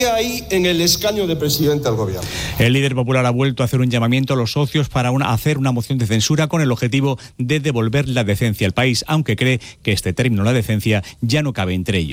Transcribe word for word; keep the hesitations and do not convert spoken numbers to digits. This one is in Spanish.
ahí en el escaño de presidente del gobierno. El líder popular ha vuelto a hacer un llamamiento a los socios para una, hacer una moción de censura con el objetivo de devolver la decencia al país, aunque cree que este término, la decencia, ya no cabe entre ellos.